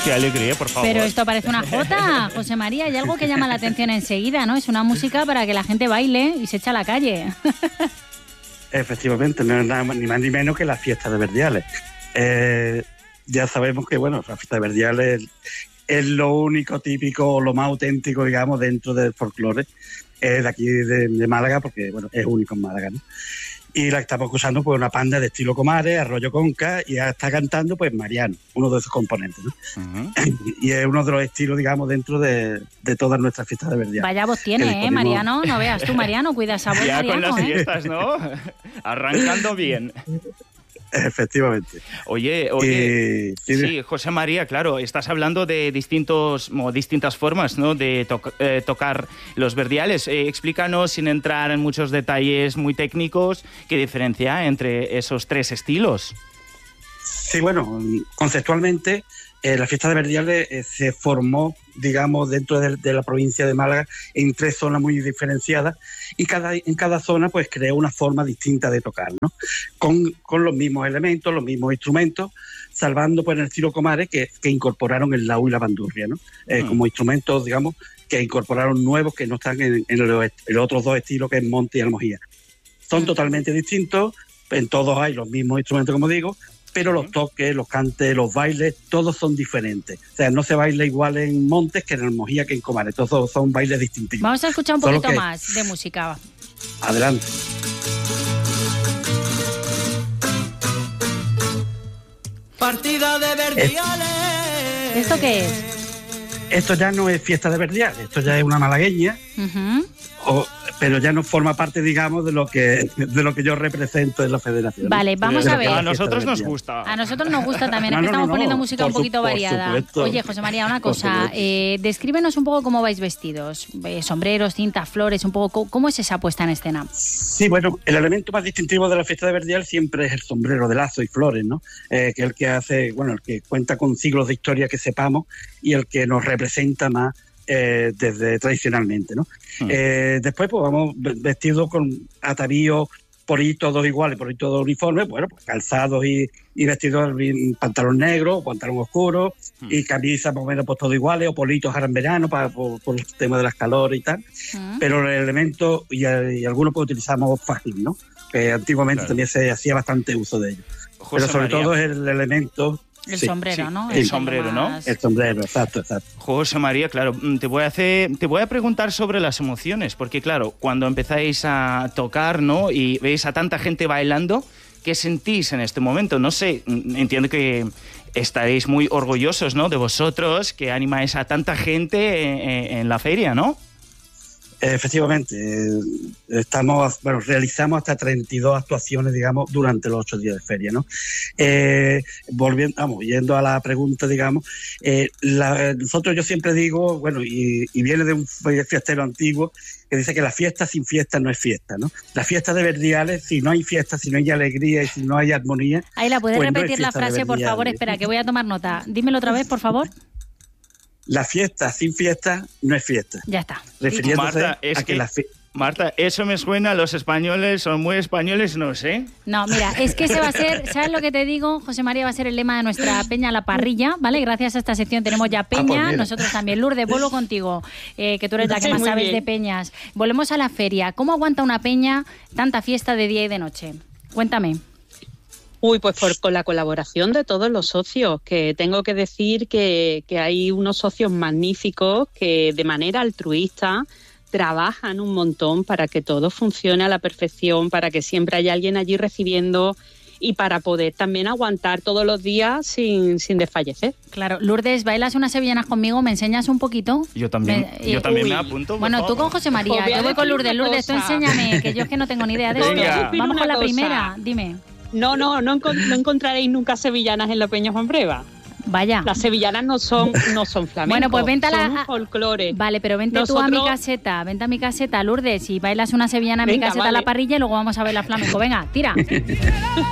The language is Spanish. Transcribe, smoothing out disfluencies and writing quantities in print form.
Qué alegría, por favor. Pero esto parece una jota, José María. Hay algo que llama la atención enseguida, ¿no? Es una música para que la gente baile y se echa a la calle. Efectivamente, no es nada ni más ni menos que la fiesta de Verdiales. Ya sabemos que, bueno, la fiesta de Verdiales es lo único típico, lo más auténtico, digamos, dentro del folclore de aquí de Málaga, porque, bueno, es único en Málaga, ¿no? Y la estamos usando pues una panda de estilo Comares, Arroyo Conca, y ya está cantando pues Mariano, uno de esos componentes, ¿no? Uh-huh. Y es uno de los estilos, digamos, dentro de todas nuestras fiestas de Verdiales. Vaya voz tiene, Mariano, no veas tú, Mariano, cuida esa voz, ya Mariano, con las fiestas, ¿no? Arrancando bien. Efectivamente. Oye, sí, José María, claro, estás hablando de distintas formas, ¿no?, de tocar los verdiales. Explícanos, sin entrar en muchos detalles muy técnicos, qué diferencia entre esos tres estilos. Sí, bueno, conceptualmente la fiesta de Verdiales se formó, digamos, dentro de la provincia de Málaga en tres zonas muy diferenciadas, y en cada zona pues creó una forma distinta de tocar, ¿no? Con los mismos elementos, los mismos instrumentos, salvando pues en el estilo Comares que incorporaron el laúd y la bandurria, ¿no? Como instrumentos, digamos, que incorporaron nuevos que no están en los otros dos estilos, que es monte y almojía. Son totalmente distintos, en todos hay los mismos instrumentos, como digo, pero los toques, los cantes, los bailes, todos son diferentes. O sea, no se baila igual en Montes que en Almojía que en Comares. Todos son bailes distintivos. Vamos a escuchar un poquito más de música. Adelante. Partida de Verdiales. ¿Esto qué es? Esto ya no es fiesta de Verdiales, esto ya es una malagueña. Uh-huh. Pero ya no forma parte, digamos, de lo que yo represento en la federación. Vale, vamos a ver. A nosotros nos gusta. A nosotros nos gusta también, es que estamos poniendo música un poquito variada. Supuesto. Oye, José María, una cosa, descríbenos un poco cómo vais vestidos, sombreros, cintas, flores, un poco, ¿cómo es esa puesta en escena? Sí, bueno, el elemento más distintivo de la fiesta de Verdiales siempre es el sombrero de lazo y flores, ¿no? Que es el que hace, bueno, el que cuenta con siglos de historia que sepamos y el que nos representa más desde tradicionalmente, ¿no? Después pues vamos vestidos con atavíos por ahí todos iguales, por ahí todos uniformes, bueno, pues calzados y vestidos en pantalón negro, pantalón oscuro y camisas más o menos pues todos iguales, o politos ahora en verano por el tema de las calores y tal, pero el elemento y algunos pues utilizamos fajín, ¿no? Que antiguamente también se hacía bastante uso de ello. Pero sobre todo es el elemento. El sombrero, ¿no? El sombrero, ¿no? El sombrero, exacto. José María, claro, te voy a preguntar sobre las emociones, porque claro, cuando empezáis a tocar, ¿no?, y veis a tanta gente bailando, ¿qué sentís en este momento? No sé, entiendo que estaréis muy orgullosos, ¿no?, de vosotros, que animáis a tanta gente en la feria, ¿no? Efectivamente, realizamos hasta 32 actuaciones, digamos, durante los 8 días de feria, ¿no? Yendo a la pregunta, digamos, nosotros, yo siempre digo, bueno, y viene de un fiestero antiguo que dice que la fiesta sin fiesta no es fiesta, ¿no? La fiesta de Verdiales, si no hay fiesta, si no hay alegría y si no hay armonía... Ahí la puedes pues repetir no la frase, por favor, espera, que voy a tomar nota. Dímelo otra vez, por favor. La fiesta sin fiesta no es fiesta. Ya está. Refiriéndose Marta, Marta, eso me suena, los españoles son muy españoles, no sé. No, mira, es que ese va a ser, ¿sabes lo que te digo? José María, va a ser el lema de nuestra Peña La Parrilla, ¿vale? Gracias a esta sección tenemos ya Peña, nosotros también. Lourdes, vuelvo contigo, que tú eres la que más sabes de peñas. Volvemos a la feria. ¿Cómo aguanta una peña tanta fiesta de día y de noche? Cuéntame. Uy, pues con la colaboración de todos los socios, que tengo que decir que hay unos socios magníficos que de manera altruista trabajan un montón para que todo funcione a la perfección, para que siempre haya alguien allí recibiendo y para poder también aguantar todos los días sin desfallecer. Claro. Lourdes, ¿bailas unas sevillanas conmigo? ¿Me enseñas un poquito? Yo también me apunto. Bueno, tú con José María, yo voy con Lourdes. Lourdes, tú enséñame, que yo es que no tengo ni idea de esto. Vamos con la primera, dime. No encontraréis nunca sevillanas en la Peña Juan Breva. Vaya. Las sevillanas no son flamencos. Bueno, pues vente son folclore. Vale, pero vente tú a mi caseta, Lourdes, y bailas una sevillana en mi caseta a la parrilla y luego vamos a ver la flamenco. Venga, tira.